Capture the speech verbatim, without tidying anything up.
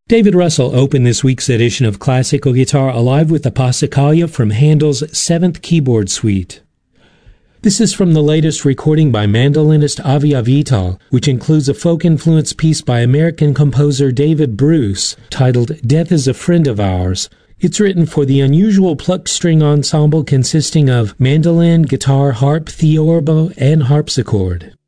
David Russell opened this week's edition of Classical Guitar Alive with the Passacaglia from Handel's Seventh Keyboard Suite. This is from the latest recording by mandolinist Avi Avital, which includes a folk-influenced piece by American composer David Bruce titled Death is a Friend of Ours. It's written for the unusual plucked string ensemble consisting of mandolin, guitar, harp, theorbo, and harpsichord.